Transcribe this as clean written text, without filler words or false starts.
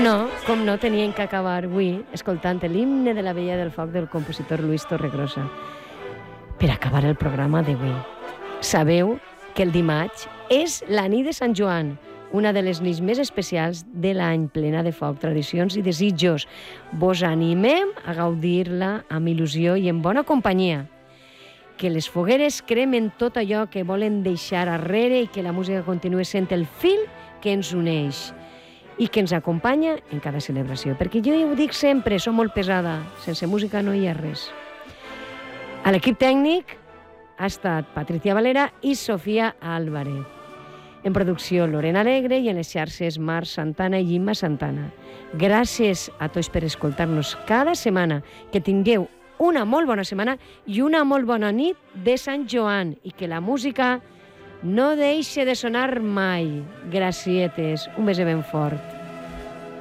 com no, tenien que acabar avui escoltant l'himne de la Vella del Foc del compositor Luis Torregrossa. Per acabar el programa d'avui, sabeu que el dimarts és la nit de Sant Joan, una de les nits més especials de l'any, plena de foc, tradicions i desitjos. Vos animem a gaudir-la amb il·lusió i en bona companyia. Que les fogueres cremen tot allò que volen deixar arrere i que la música continue sent el fil que ens uneix i que ens acompanya en cada celebració. Perquè jo ho dic sempre, som molt pesada, sense música no hi ha res. A l'equip tècnic ha estat Patricia Valera i Sofia Álvarez. En producció, Lorena Alegre, i en les xarxes, Marc Santana i Imma Santana. Gràcies a tots per escoltar-nos cada setmana. Que tingueu una molt bona setmana i una molt bona nit de Sant Joan i que la música no deixe de sonar mai. Gracietes. Un beso ben fort.